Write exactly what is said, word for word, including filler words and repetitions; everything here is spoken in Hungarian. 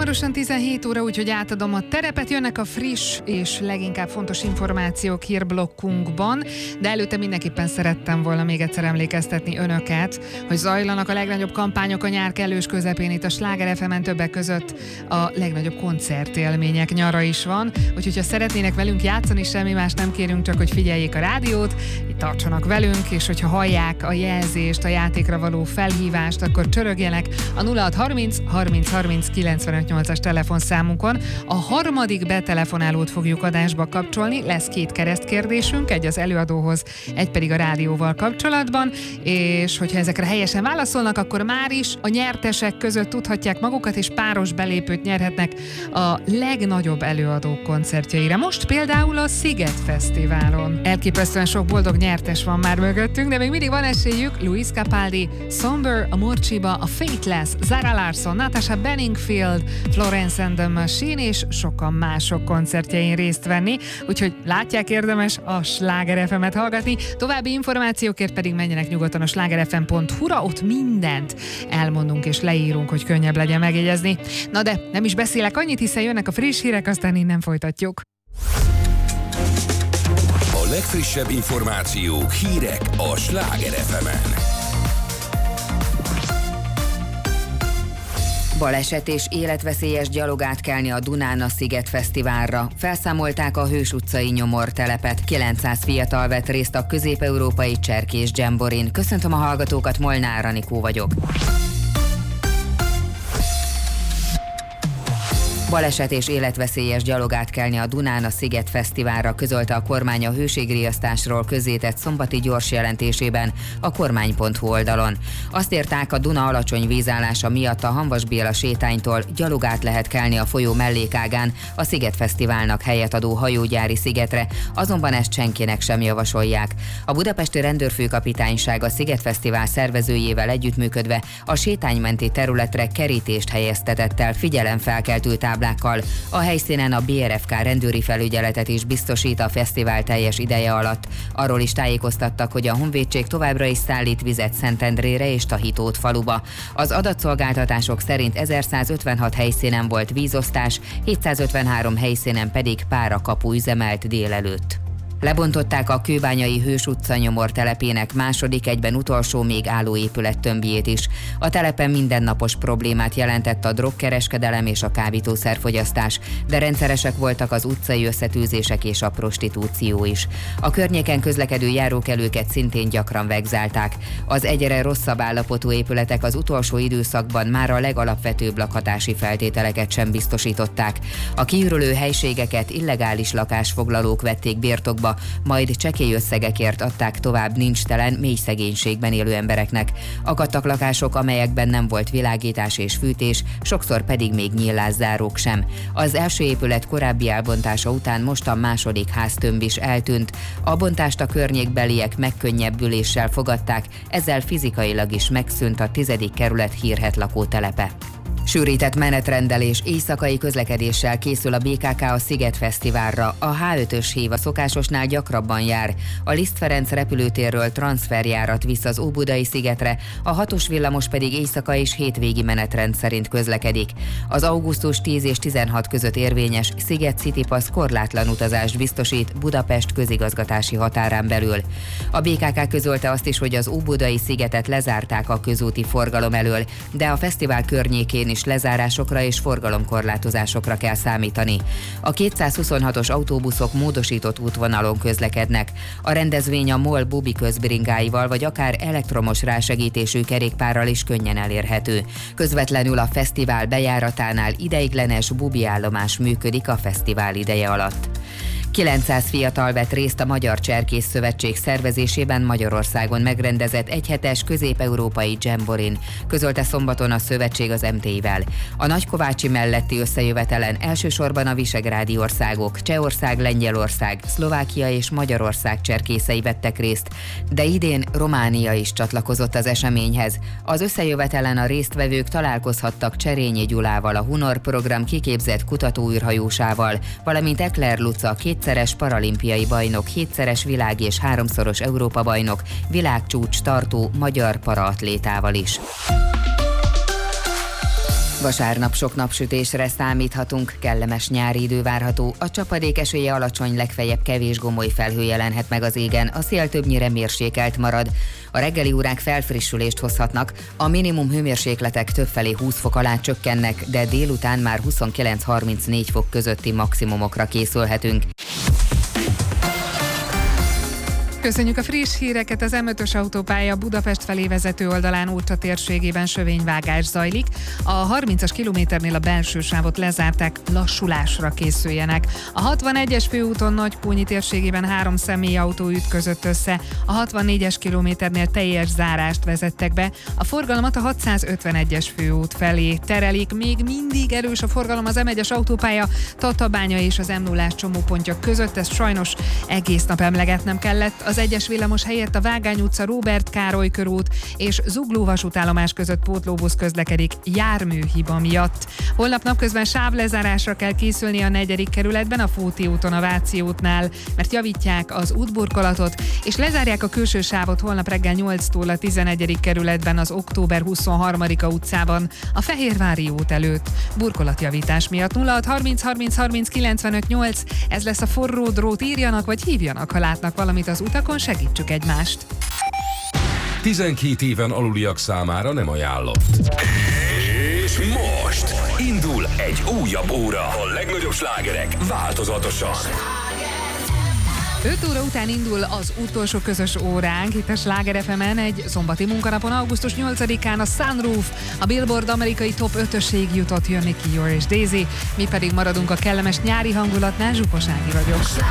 Hamarosan tizenhét óra, úgyhogy átadom a terepet. Jönnek a friss és leginkább fontos információk hírblokkunkban, de előtte mindenképpen szerettem volna még egyszer emlékeztetni önöket, hogy zajlanak a legnagyobb kampányok a nyár kellős közepén itt a Sláger ef emen, többek között a legnagyobb koncertélmények nyara is van, úgyhogy ha szeretnének velünk játszani, semmi más nem kérünk, csak hogy figyeljék a rádiót, itt tartsanak velünk, és hogyha hallják a jelzést, a játékra való felhívást, akkor csörögjenek a nulla hat harminc harminc harminc kilencvenöt nyolcas telefonszámunkon. A harmadik betelefonálót fogjuk adásba kapcsolni, lesz két keresztkérdésünk, egy az előadóhoz, egy pedig a rádióval kapcsolatban, és hogyha ezekre helyesen válaszolnak, akkor már is a nyertesek között tudhatják magukat, és páros belépőt nyerhetnek a legnagyobb előadók koncertjeire. Most például a Sziget Fesztiválon. Elképesztően sok boldog nyertes van már mögöttünk, de még mindig van esélyük. Louis Capaldi, Somber, a Morcsiba, a Faithless, Zara Larsson, Natasha Bedingfield, Florence and the Machine és sokan mások koncertjein részt venni, úgyhogy látják, érdemes a Sláger ef emet hallgatni. További információkért pedig menjenek nyugodtan a sláger ef em pont hu-ra, ott mindent elmondunk és leírunk, hogy könnyebb legyen megjegyezni. Na de nem is beszélek annyit, hiszen jönnek a friss hírek, aztán innen folytatjuk. A legfrissebb információk, hírek a Sláger ef emen. Baleset és életveszélyes gyalog átkelni a Dunán a Sziget Fesztiválra. Felszámolták a Hős utcai nyomortelepet. kilencszáz fiatal vett részt a közép-európai cserkés dzsemborin. Köszöntöm a hallgatókat, Molnár Anikó vagyok. Baleset és életveszélyes gyalog átkelni a Dunán a Sziget Fesztiválra, közölte a kormány a hőségriasztásról közzétett szombati gyors jelentésében a kormány pont hu oldalon. Azt írták, a Duna alacsony vízállása miatt a Hamvas Béla sétánytól gyalog át lehet kelni a folyó mellékágán a Sziget Fesztiválnak helyet adó hajógyári szigetre, azonban ezt senkinek sem javasolják. A budapesti rendőrfőkapitányság a Sziget Fesztivál szervezőjével együttműködve a sétánymenti területre kerítést helyeztetett el figyelemfelkeltő táblákkal. A helyszínen a bé er ef ká rendőri felügyeletet is biztosít a fesztivál teljes ideje alatt. Arról is tájékoztattak, hogy a honvédség továbbra is szállít vizet Szentendrére és Tahitót faluba. Az adatszolgáltatások szerint ezerszázötvenhat helyszínen volt vízosztás, hétszázötvenhárom helyszínen pedig párakapu üzemelt délelőtt. Lebontották a kőbányai Hős utca nyomortelepének második, egyben utolsó még álló épület tömbjét is. A telepen mindennapos problémát jelentett a drogkereskedelem és a kábítószerfogyasztás, de rendszeresek voltak az utcai összetűzések és a prostitúció is. A környéken közlekedő járókelőket szintén gyakran vegzálták. Az egyre rosszabb állapotú épületek az utolsó időszakban már a legalapvetőbb lakhatási feltételeket sem biztosították. A kiürülő helységeket illegális lakásfoglalók vették birtokba, majd csekély összegekért adták tovább nincstelen, mély szegénységben élő embereknek. Akadtak lakások, amelyekben nem volt világítás és fűtés, sokszor pedig még nyílászárók sem. Az első épület korábbi elbontása után most a második háztömb is eltűnt. A bontást a környékbeliek megkönnyebbüléssel fogadták, ezzel fizikailag is megszűnt a tizedik kerület hírhedt lakótelepe. Sűrített menetrendelés éjszakai közlekedéssel készül a bé ká ká a Sziget Fesztiválra. A há ötös hív a szokásosnál gyakrabban jár. A Liszt Ferenc repülőtérről transferjárat visz az Óbudai szigetre, a hatos villamos pedig éjszaka és hétvégi menetrend szerint közlekedik. Az augusztus tíz és tizenhat között érvényes Sziget City Pass korlátlan utazást biztosít Budapest közigazgatási határán belül. A bé ká ká közölte azt is, hogy az Óbudai szigetet lezárták a közúti forgalom elől, de a fesztivál környékén is lezárásokra és forgalomkorlátozásokra kell számítani. A kétszázhuszonhatos autóbuszok módosított útvonalon közlekednek. A rendezvény a MOL bubi közbringáival vagy akár elektromos rásegítésű kerékpárral is könnyen elérhető. Közvetlenül a fesztivál bejáratánál ideiglenes bubi állomás működik a fesztivál ideje alatt. kilencszáz fiatal vett részt a Magyar Cserkész Szövetség szervezésében Magyarországon megrendezett egyhetes közép-európai dzsemborin, közölte szombaton a szövetség az em té i-vel. A Nagykovácsi melletti összejövetelen elsősorban a visegrádi országok, Csehország, Lengyelország, Szlovákia és Magyarország cserkészei vettek részt, de idén Románia is csatlakozott az eseményhez. Az összejövetelen a résztvevők találkozhattak Cserényi Gyulával, a Hunor program kiképzett kutatóűrhajósával, valamint Ekler Luca, kétszeres paralimpiai bajnok, hétszeres világ- és háromszoros Európa-bajnok, világcsúcs tartó magyar paraatlétával is. Vasárnap sok napsütésre számíthatunk, kellemes nyári idő várható, a csapadék esélye alacsony, legfeljebb kevés gomoly felhő jelenhet meg az égen, a szél többnyire mérsékelt marad. A reggeli órák felfrissülést hozhatnak, a minimum hőmérsékletek többfelé húsz fok alá csökkennek, de délután már huszonkilenc-harmincnégy fok közötti maximumokra készülhetünk. Köszönjük a friss híreket. Az em ötös autópálya Budapest felé vezető oldalán Ócsa térségében sövényvágás zajlik. A harmincas kilométernél a belső sávot lezárták, lassulásra készüljenek. A hatvanegyes főúton Nagykúnyi térségében három személyautó ütközött össze. A hatvannégyes kilométernél teljes zárást vezettek be. A forgalmat a hatszázötvenegyes főút felé terelik. Még mindig erős a forgalom az em egyes autópálya Tatabánya és az em nullás csomópontja között. Ezt sajnos egész nap emlegetnem kellett. Az egyes villamos helyett a Vágány utca, Róbert Károly körút és Zugló vasútállomás között pótlóbusz közlekedik járműhiba miatt. Holnap napközben sávlezárásra kell készülni a negyedik kerületben, a Fóti úton, a Váci útnál, mert javítják az útburkolatot, és lezárják a külső sávot holnap reggel nyolctól a tizenegyedik kerületben, az Október huszonharmadika utcában, a Fehérvári út előtt. Burkolatjavítás miatt. Nulla hat harminc harminc harminc kilencvenöt nyolc, ez lesz a forró drót, írjanak vagy hívjanak, ha látnak valamit az utakon, segítsük egymást. tizenkét éven aluliak számára nem ajánlott. És most indul egy újabb óra. A legnagyobb slágerek változatosan. öt óra után indul az utolsó közös óránk itt a Sláger ef emen egy szombati munkanapon, augusztus nyolcadikán a Sunroof, a Billboard amerikai top ötösig jutott, jön Nicky Yor és Daisy, mi pedig maradunk a kellemes nyári hangulatnál, Zsupos Ági vagyok.